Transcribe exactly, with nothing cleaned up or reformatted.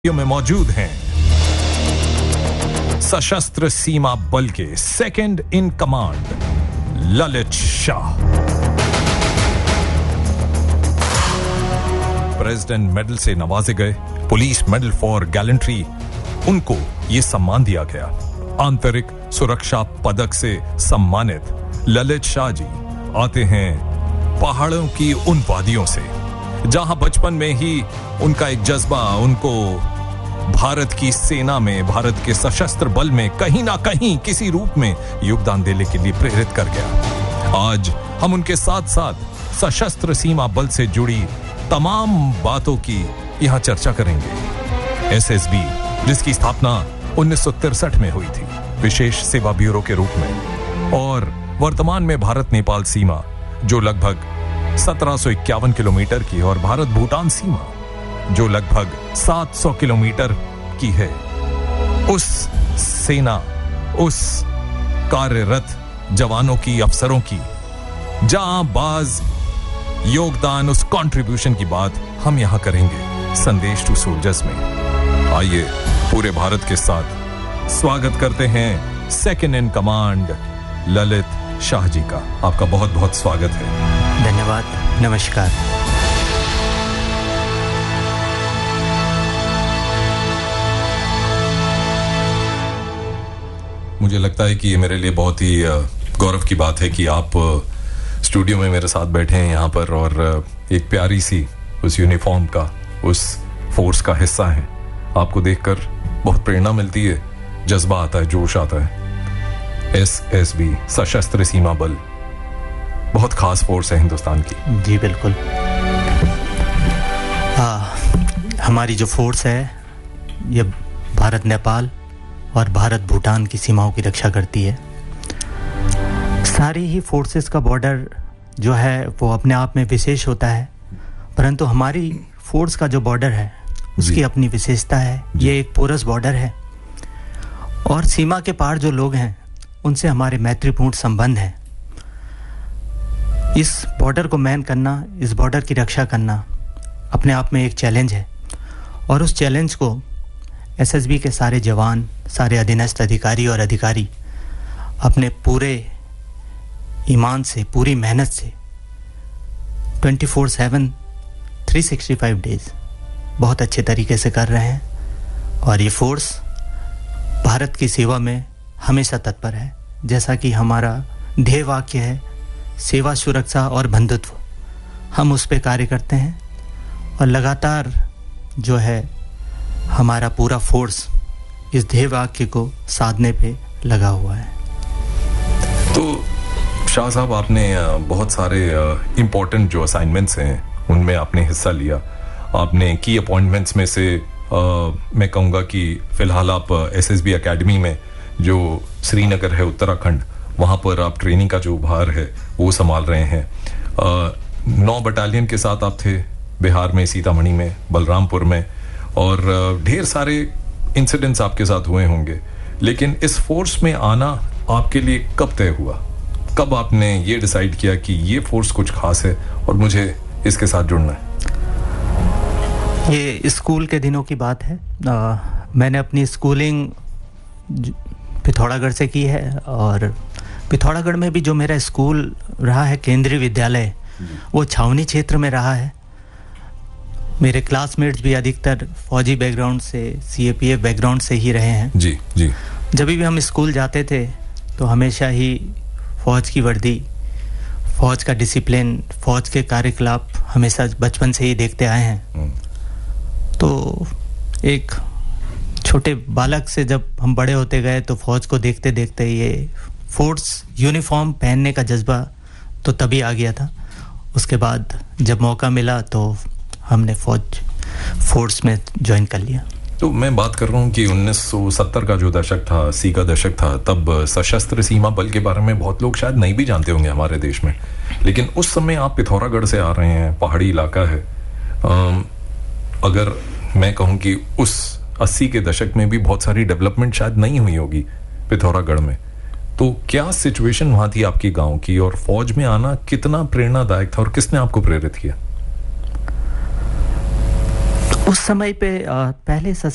में मौजूद हैं सशस्त्र सीमा बल के second in command Lalit Shah. President medal से नवाजे गए, पुलिस मेडल फॉर गैलेंट्री, उनको यह सम्मान दिया गया। आंतरिक सुरक्षा पदक से सम्मानित ललित शाह जी आते हैं पहाड़ों की उन वादियों से जहां बचपन में ही उनका एक जज्बा उनको भारत की सेना में, भारत के सशस्त्र बल में कहीं ना कहीं किसी रूप में योगदान देने के लिए प्रेरित कर गया। आज हम उनके साथ साथ सशस्त्र सीमा बल से जुड़ी तमाम बातों की यहां चर्चा करेंगे। एस एस बी, जिसकी स्थापना उन्नीस सौ तिरसठ में हुई थी विशेष सेवा ब्यूरो के रूप में, और वर्तमान में भारत नेपाल सीमा जो लगभग सत्रह सौ इक्यावन किलोमीटर की, और भारत भूटान सीमा जो लगभग सात सौ किलोमीटर की है, उस सेना, उस कार्यरत जवानों की, अफसरों की जहां बाज योगदान, उस कंट्रीब्यूशन की बात हम यहां करेंगे संदेश टू सोल्जर्स में। आइए पूरे भारत के साथ स्वागत करते हैं second in command Lalit Shah ji का। आपका बहुत बहुत स्वागत है। धन्यवाद, नमस्कार। मुझे लगता है कि ये मेरे लिए बहुत ही गौरव की बात है कि आप स्टूडियो में मेरे साथ बैठे हैं यहाँ पर, और एक प्यारी सी उस यूनिफॉर्म का, उस फोर्स का हिस्सा हैं। आपको देखकर बहुत प्रेरणा मिलती है, जज्बा आता है, जोश आता है। एस एस बी, सशस्त्र सीमा बल, बहुत खास फोर्स है हिंदुस्तान की। जी बिल्कुल। हाँ, हमारी जो फोर्स है ये भारत नेपाल और भारत भूटान की सीमाओं की रक्षा करती है। सारी ही फोर्सेस का बॉर्डर जो है वो अपने आप में विशेष होता है, परंतु हमारी फोर्स का जो बॉर्डर है उसकी अपनी विशेषता है। ये एक पोरस बॉर्डर है और सीमा के पार जो लोग हैं उनसे हमारे मैत्रीपूर्ण संबंध हैं। इस बॉर्डर को मैन करना, इस बॉर्डर की रक्षा करना अपने आप में एक चैलेंज है, और उस चैलेंज को एस एस बी के सारे जवान, सारे अधीनस्थ अधिकारी और अधिकारी अपने पूरे ईमान से, पूरी मेहनत से twenty four seven, three sixty five days बहुत अच्छे तरीके से कर रहे हैं। और ये फोर्स भारत की सेवा में हमेशा तत्पर है। जैसा कि हमारा ध्येय वाक्य है, सेवा, सुरक्षा और बंधुत्व, हम उस पे कार्य करते हैं और लगातार जो है हमारा पूरा फोर्स इस ध्येय वाक्य को साधने पे लगा हुआ है। तो शाह साहब, आपने बहुत सारे इम्पोर्टेंट जो असाइनमेंट्स हैं उनमें आपने हिस्सा लिया। आपने की अपॉइंटमेंट्स में से आ, मैं कहूँगा कि फिलहाल आप एस एस बी एकेडमी में जो श्रीनगर है, उत्तराखंड, वहाँ पर आप ट्रेनिंग का जो भार है वो संभाल रहे हैं। आ, नौ बटालियन के साथ आप थे बिहार में, सीतामढ़ी में, बलरामपुर में, और ढेर सारे इंसिडेंट्स आपके साथ हुए होंगे। लेकिन इस फोर्स में आना आपके लिए कब तय हुआ? कब आपने ये डिसाइड किया कि ये फोर्स कुछ खास है और मुझे इसके साथ जुड़ना है? ये स्कूल के दिनों की बात है। आ, मैंने अपनी स्कूलिंग पिथौरागढ़ से की है, और पिथौरागढ़ में भी जो मेरा स्कूल रहा है, केंद्रीय विद्यालय, वो छावनी क्षेत्र में रहा है। मेरे क्लासमेट्स भी अधिकतर फौजी बैकग्राउंड से, सी ए पी एफ बैकग्राउंड से ही रहे हैं। जी जी। जब भी हम स्कूल जाते थे तो हमेशा ही फौज की वर्दी, फौज का डिसिप्लिन, फौज के कार्यकलाप हमेशा बचपन से ही देखते आए हैं। तो एक छोटे बालक से जब हम बड़े होते गए तो फौज को देखते देखते ये फोर्स यूनिफॉर्म पहनने का जज्बा तो तभी आ गया था। उसके बाद जब मौका मिला तो हमने फौज फोर्स में ज्वाइन कर लिया। तो मैं बात कर रहा हूँ कि उन्नीस सौ सत्तर का जो दशक था, अस्सी का दशक था, तब सशस्त्र सीमा बल के बारे में बहुत लोग शायद नहीं भी जानते होंगे हमारे देश में। लेकिन उस समय आप पिथौरागढ़ से आ रहे हैं, पहाड़ी इलाका है। आ, अगर मैं कहूँ कि उस अस्सी के दशक में भी बहुत सारी डेवलपमेंट शायद नहीं हुई होगी पिथौरागढ़ में, तो क्या सिचुएशन वहाँ थी आपकी गाँव की, और फौज में आना कितना प्रेरणादायक था और किसने आपको प्रेरित किया? उस समय पे पहले